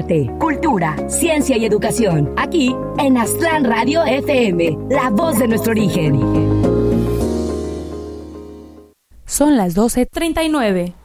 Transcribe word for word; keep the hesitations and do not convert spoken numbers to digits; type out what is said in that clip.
arte, cultura, ciencia y educación. Aquí en Aztlán Radio F M, la voz de nuestro origen. Son las doce treinta y nueve.